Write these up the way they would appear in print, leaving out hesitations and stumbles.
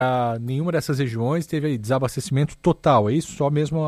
nenhuma dessas regiões teve aí desabastecimento total, é isso? Só mesmo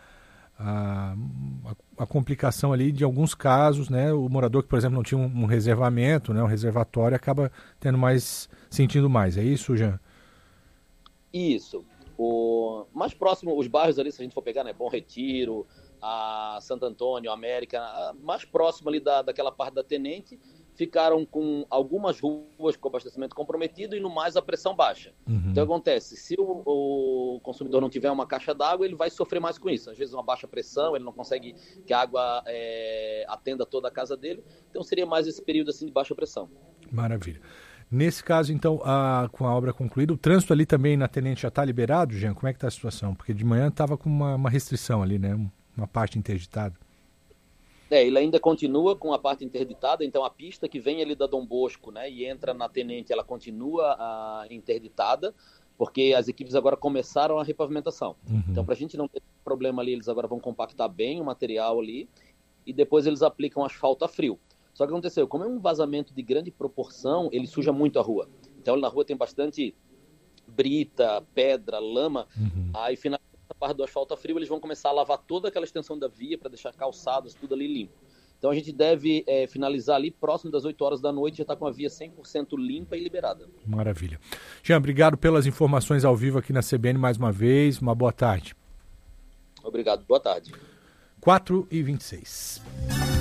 a complicação ali de alguns casos, né? O morador que, por exemplo, não tinha um reservamento, né? Um reservatório, acaba sentindo mais, é isso, Jean? Isso. O mais próximo, os bairros ali, se a gente for pegar, né? Bom Retiro, a Santo Antônio, a América, mais próximo ali daquela parte da Tenente, ficaram com algumas ruas com abastecimento comprometido e no mais a pressão baixa. Uhum. Então acontece, se o consumidor não tiver uma caixa d'água, ele vai sofrer mais com isso. Às vezes uma baixa pressão, ele não consegue que a água atenda toda a casa dele. Então seria mais esse período assim de baixa pressão. Maravilha. Nesse caso, então, com a obra concluída, o trânsito ali também na Tenente já está liberado, Jean? Como é que está a situação? Porque de manhã estava com uma restrição ali, né? Uma parte interditada. Ele ainda continua com a parte interditada, então a pista que vem ali da Dom Bosco, né, e entra na Tenente, ela continua interditada, porque as equipes agora começaram a repavimentação. Uhum. Então, para a gente não ter problema ali, eles agora vão compactar bem o material ali, e depois eles aplicam asfalto a frio. Só que aconteceu, como é um vazamento de grande proporção, ele suja muito a rua. Então, na rua tem bastante brita, pedra, lama, aí finalmente a parte do asfalto a frio, eles vão começar a lavar toda aquela extensão da via para deixar calçados, tudo ali limpo. Então a gente deve finalizar ali próximo das 8 horas da noite, já está com a via 100% limpa e liberada. Maravilha. Jean, obrigado pelas informações ao vivo aqui na CBN mais uma vez. Uma boa tarde. Obrigado, boa tarde. 4h26.